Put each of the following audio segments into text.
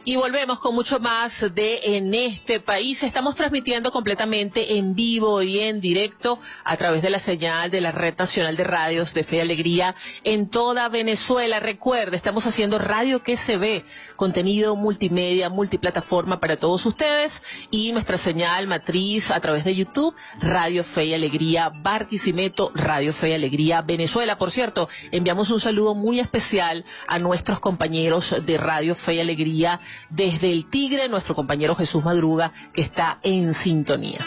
Y volvemos con mucho más de En este país. Estamos transmitiendo completamente en vivo y en directo a través de la señal de la Red Nacional de Radios de Fe y Alegría en toda Venezuela. Recuerde, estamos haciendo radio que se ve, contenido multimedia, multiplataforma para todos ustedes, y nuestra señal matriz a través de YouTube, Radio Fe y Alegría Barquisimeto, Radio Fe y Alegría Venezuela. Por cierto, enviamos un saludo muy especial a nuestros compañeros de Radio Fe y Alegría desde el Tigre, nuestro compañero Jesús Madruga, que está en sintonía.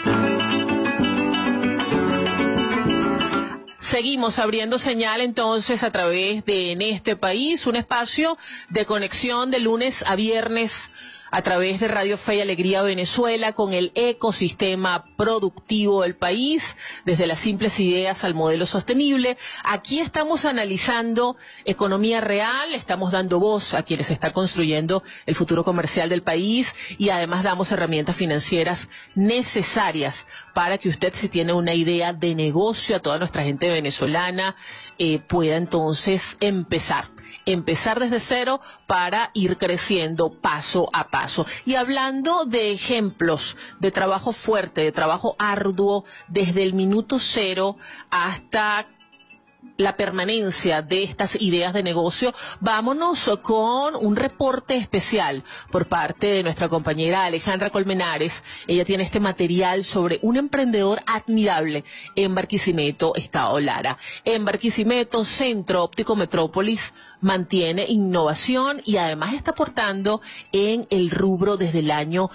Seguimos abriendo señal entonces a través de En este país, un espacio de conexión de lunes a viernes a través de Radio Fe y Alegría Venezuela con el ecosistema productivo del país, desde las simples ideas al modelo sostenible. Aquí estamos analizando economía real, estamos dando voz a quienes están construyendo el futuro comercial del país y además damos herramientas financieras necesarias para que usted, si tiene una idea de negocio, a toda nuestra gente venezolana, pueda entonces empezar desde cero para ir creciendo paso a paso. Y hablando de ejemplos de trabajo fuerte, de trabajo arduo, desde el minuto cero hasta la permanencia de estas ideas de negocio, vámonos con un reporte especial por parte de nuestra compañera Alejandra Colmenares. Ella tiene este material sobre un emprendedor admirable en Barquisimeto, Estado Lara. En Barquisimeto, Centro Óptico Metrópolis mantiene innovación y además está aportando en el rubro desde el año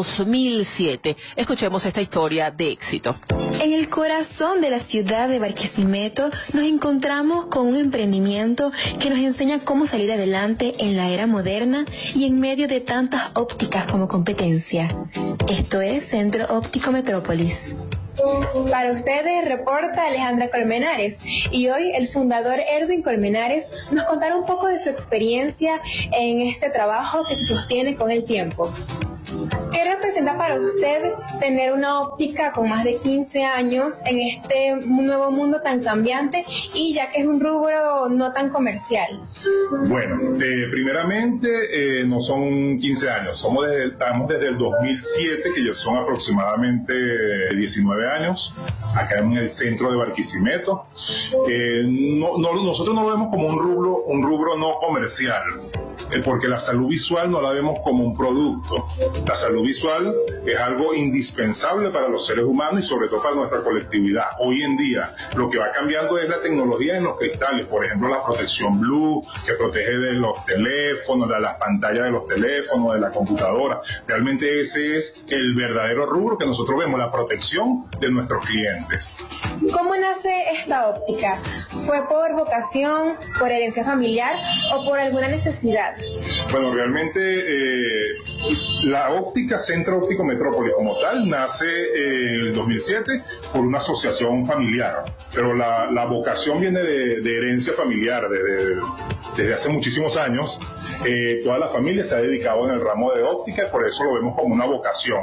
2007. Escuchemos esta historia de éxito. En el corazón de la ciudad de Barquisimeto nos encontramos con un emprendimiento que nos enseña cómo salir adelante en la era moderna y en medio de tantas ópticas como competencia. Esto es Centro Óptico Metrópolis. Para ustedes reporta Alejandra Colmenares, y hoy el fundador Erwin Colmenares nos contará un poco de su experiencia en este trabajo que se sostiene con el tiempo. ¿Qué representa para usted tener una óptica con más de 15 años en este nuevo mundo tan cambiante y ya que es un rubro no tan comercial? Bueno, primeramente no son 15 años, estamos desde el 2007, que ya son aproximadamente 19 años, acá en el centro de Barquisimeto. Nosotros no lo vemos como un rubro no comercial, porque la salud visual no la vemos como un producto. La salud visual es algo indispensable para los seres humanos y sobre todo para nuestra colectividad. Hoy en día lo que va cambiando es la tecnología en los cristales, por ejemplo la protección blue, que protege de los teléfonos, de las pantallas de los teléfonos, de la computadora. Realmente ese es el verdadero rubro que nosotros vemos, la protección de nuestros clientes. ¿Cómo nace esta óptica? ¿Fue por vocación, por herencia familiar o por alguna necesidad? Bueno, realmente la óptica Centro Óptico Metrópolis como tal nace en el 2007 por una asociación familiar, pero la vocación viene de herencia familiar desde hace muchísimos años. Toda la familia se ha dedicado en el ramo de óptica y por eso lo vemos como una vocación.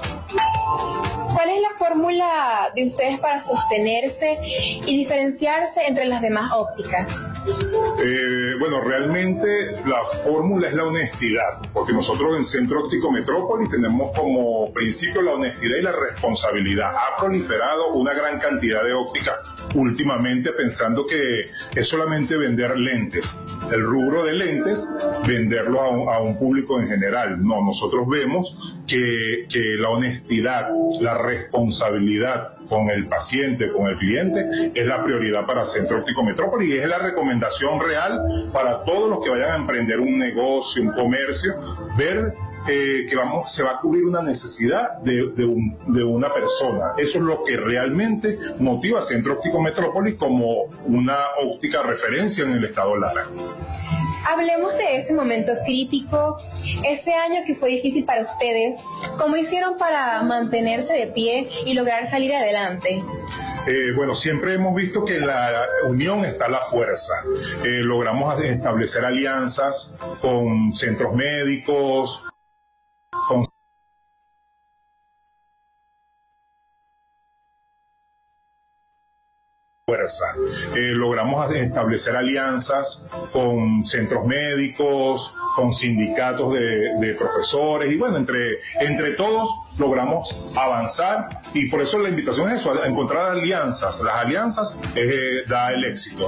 ¿Cuál es la fórmula de ustedes para sostenerse y diferenciarse entre las demás ópticas? Bueno, realmente la fórmula es la honestidad, porque nosotros en Centro Óptico Metrópolis tenemos como principio la honestidad y la responsabilidad. Ha proliferado una gran cantidad de ópticas últimamente pensando que es solamente vender lentes, el rubro de lentes, venderlo a un público en general. No, nosotros vemos que la honestidad, la responsabilidad con el paciente, con el cliente, es la prioridad para Centro Óptico Metrópolis y es la recomendación real para todos los que vayan a emprender un negocio, un comercio, ver que se va a cubrir una necesidad de una persona. Eso es lo que realmente motiva a Centro Óptico Metrópolis como una óptica referencia en el estado Lara. Hablemos de ese momento crítico, ese año que fue difícil para ustedes. ¿Cómo hicieron para mantenerse de pie y lograr salir adelante? Bueno, siempre hemos visto que en la unión está la fuerza. Logramos establecer alianzas con centros médicos, con fuerza. Logramos establecer alianzas con centros médicos, con sindicatos de profesores y bueno, entre todos logramos avanzar y por eso la invitación es eso, a encontrar alianzas. Las alianzas da el éxito.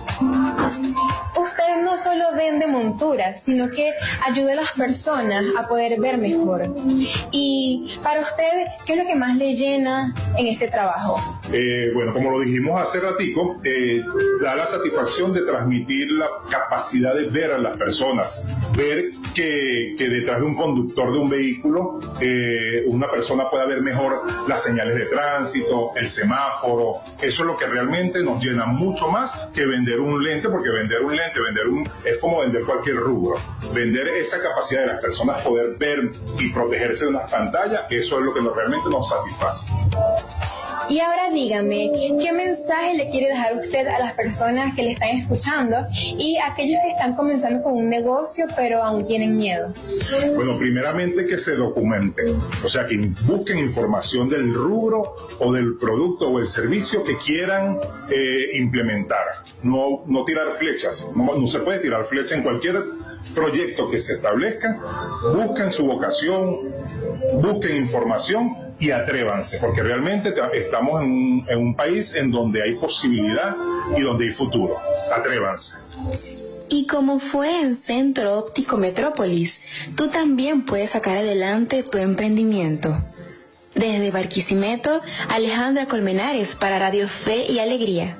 Usted no solo vende monturas, sino que ayuda a las personas a poder ver mejor. Y para usted, ¿qué es lo que más le llena en este trabajo? Bueno, como lo dijimos hace ratico, da la satisfacción de transmitir la capacidad de ver a las personas, ver que detrás de un conductor de un vehículo, una persona pueda ver mejor las señales de tránsito, el semáforo. Eso es lo que realmente nos llena mucho más que vender un lente, porque vender un lente, es como vender cualquier rubro. Vender esa capacidad de las personas poder ver y protegerse de unas pantallas, eso es lo que realmente nos satisface. Y ahora dígame, ¿qué mensaje le quiere dejar usted a las personas que le están escuchando y a aquellos que están comenzando con un negocio pero aún tienen miedo? Bueno, primeramente que se documenten, o sea, que busquen información del rubro o del producto o el servicio que quieran implementar. No tirar flechas, no se puede tirar flechas en cualquier proyecto que se establezca. Busquen su vocación, busquen información y atrévanse, porque realmente estamos en un país en donde hay posibilidad y donde hay futuro. Atrévanse. Y como fue en Centro Óptico Metrópolis, tú también puedes sacar adelante tu emprendimiento. Desde Barquisimeto, Alejandra Colmenares para Radio Fe y Alegría.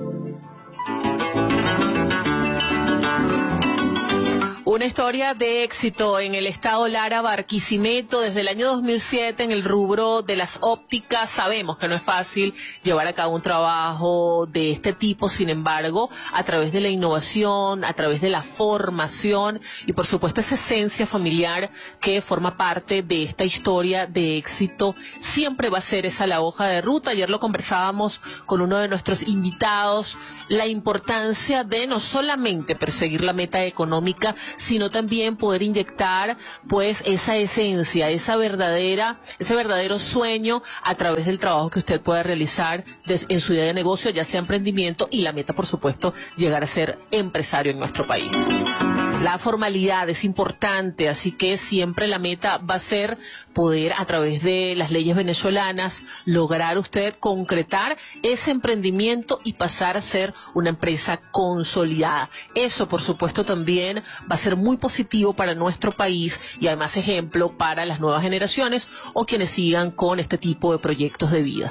Una historia de éxito en el estado Lara, Barquisimeto, desde el año 2007 en el rubro de las ópticas. Sabemos que no es fácil llevar a cabo un trabajo de este tipo, sin embargo, a través de la innovación, a través de la formación y por supuesto esa esencia familiar que forma parte de esta historia de éxito, siempre va a ser esa la hoja de ruta. Ayer lo conversábamos con uno de nuestros invitados, la importancia de no solamente perseguir la meta económica, sino también poder inyectar pues esa esencia, ese verdadero sueño a través del trabajo que usted pueda realizar en su idea de negocio, ya sea emprendimiento, y la meta, por supuesto, llegar a ser empresario en nuestro país. La formalidad es importante, así que siempre la meta va a ser poder, a través de las leyes venezolanas, lograr usted concretar ese emprendimiento y pasar a ser una empresa consolidada. Eso, por supuesto, también va a ser muy positivo para nuestro país y además ejemplo para las nuevas generaciones o quienes sigan con este tipo de proyectos de vida.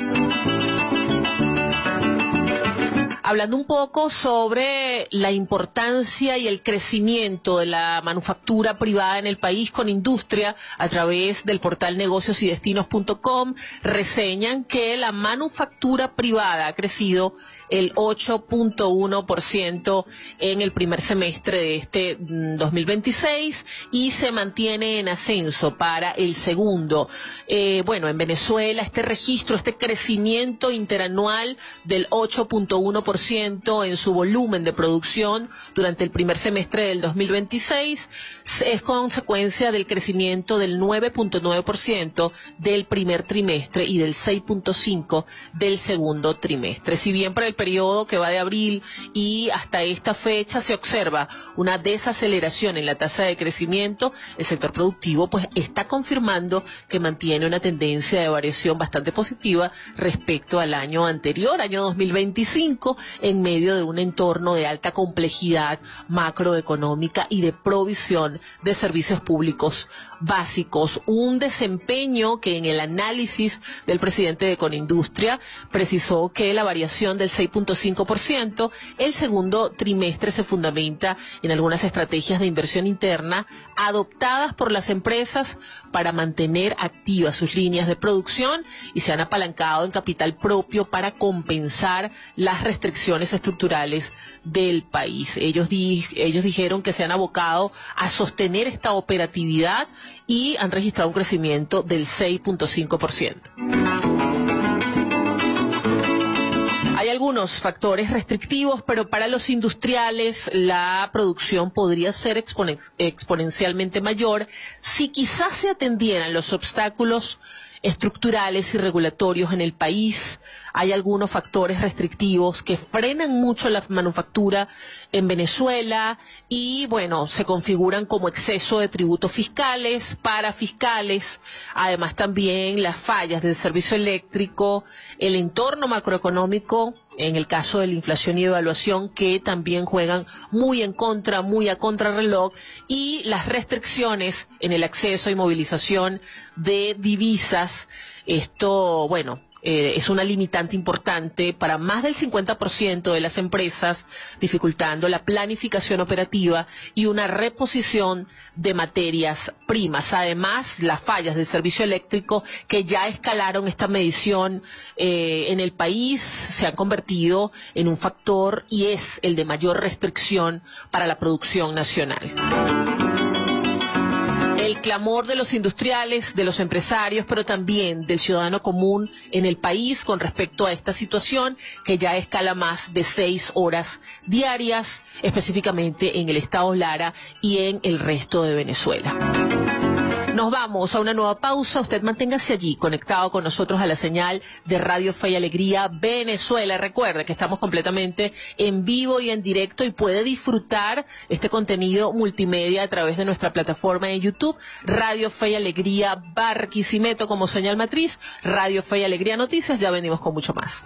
Hablando un poco sobre la importancia y el crecimiento de la manufactura privada en el país con Industria, a través del portal negociosidestinos.com, reseñan que la manufactura privada ha crecido el 8.1% en el primer semestre de este 2026 y se mantiene en ascenso para el segundo. En Venezuela este registro, este crecimiento interanual del 8.1% en su volumen de producción durante el primer semestre del 2026 es consecuencia del crecimiento del 9.9% del primer trimestre y del 6.5% del segundo trimestre. Si bien para el periodo que va de abril y hasta esta fecha se observa una desaceleración en la tasa de crecimiento, el sector productivo pues está confirmando que mantiene una tendencia de variación bastante positiva respecto al año anterior, año 2025, en medio de un entorno de alta complejidad macroeconómica y de provisión de servicios públicos básicos. Un desempeño que en el análisis del presidente de Conindustria precisó que la variación del 6.5%, el segundo trimestre se fundamenta en algunas estrategias de inversión interna adoptadas por las empresas para mantener activas sus líneas de producción y se han apalancado en capital propio para compensar las restricciones estructurales del país. Ellos dijeron que se han abocado a sostener esta operatividad y han registrado un crecimiento del 6.5%. Hay algunos factores restrictivos, pero para los industriales la producción podría ser exponencialmente mayor si quizás se atendieran los obstáculos estructurales y regulatorios en el país. Hay algunos factores restrictivos que frenan mucho la manufactura en Venezuela y, bueno, se configuran como exceso de tributos fiscales, parafiscales, además también las fallas del servicio eléctrico, el entorno macroeconómico, en el caso de la inflación y devaluación, que también juegan muy en contra, muy a contrarreloj, y las restricciones en el acceso y movilización de divisas. Esto, bueno, es una limitante importante para más del 50% de las empresas, dificultando la planificación operativa y una reposición de materias primas. Además, las fallas del servicio eléctrico, que ya escalaron esta medición en el país, se han convertido en un factor y es el de mayor restricción para la producción nacional. El clamor de los industriales, de los empresarios, pero también del ciudadano común en el país con respecto a esta situación que ya escala más de 6 horas diarias, específicamente en el estado Lara y en el resto de Venezuela. Nos vamos a una nueva pausa. Usted manténgase allí conectado con nosotros a la señal de Radio Fe y Alegría Venezuela. Recuerde que estamos completamente en vivo y en directo y puede disfrutar este contenido multimedia a través de nuestra plataforma de YouTube, Radio Fe y Alegría Barquisimeto como señal matriz, Radio Fe y Alegría Noticias. Ya venimos con mucho más.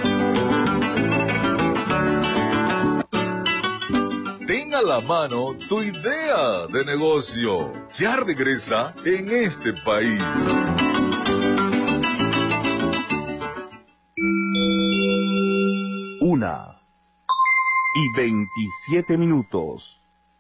Ten a la mano tu idea de negocio. Ya regresa en este país. 1:27.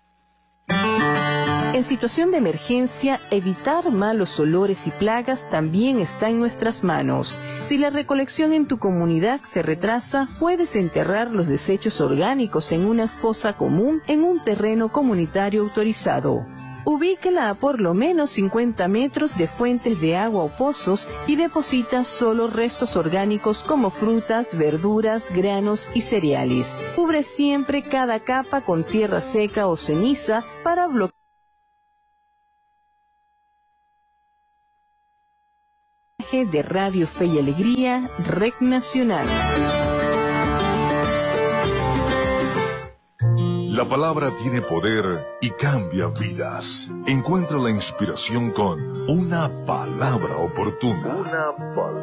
En situación de emergencia, evitar malos olores y plagas también está en nuestras manos. Si la recolección en tu comunidad se retrasa, puedes enterrar los desechos orgánicos en una fosa común en un terreno comunitario autorizado. Ubíquela a por lo menos 50 metros de fuentes de agua o pozos y deposita solo restos orgánicos como frutas, verduras, granos y cereales. Cubre siempre cada capa con tierra seca o ceniza para bloquear de Radio Fe y Alegría, Red Nacional. La palabra tiene poder y cambia vidas. Encuentra la inspiración con una palabra oportuna.